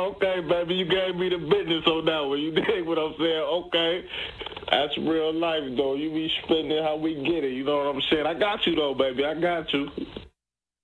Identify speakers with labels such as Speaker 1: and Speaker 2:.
Speaker 1: Okay, baby, you gave me the business on that one. You dig what I'm saying? Okay. That's real life, though. You be spending how we get it. You know what I'm saying? I got you, though, baby. I got you.